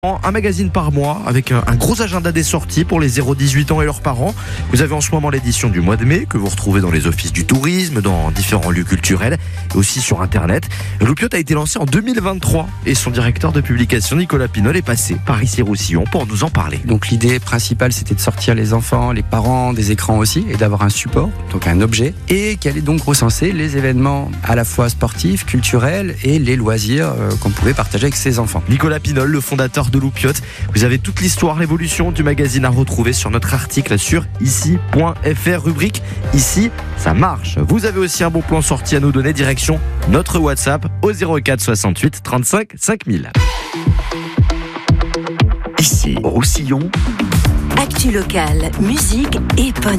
Un magazine par mois avec un gros agenda des sorties pour les 0-18 ans et leurs parents. Vous avez en ce moment l'édition du mois de mai que vous retrouvez dans les offices du tourisme, dans différents lieux culturels et aussi sur Internet. Loupiote a été lancé en 2023 et son directeur de publication Nicolas Pinol est passé par ici Roussillon pour nous en parler. Donc l'idée principale c'était de sortir les enfants, les parents des écrans aussi et d'avoir un support, donc un objet, et qui allait donc recenser les événements à la fois sportifs, culturels et les loisirs qu'on pouvait partager avec ses enfants. Nicolas Pinol, le fondateur de Loupiote. Vous avez toute l'histoire, l'évolution du magazine à retrouver sur notre article sur ici.fr, rubrique Ici, ça marche. Vous avez aussi un bon plan sortie à nous donner, direction notre WhatsApp au 04 68 35 5000. Ici, Roussillon. Actu locale, musique et bonne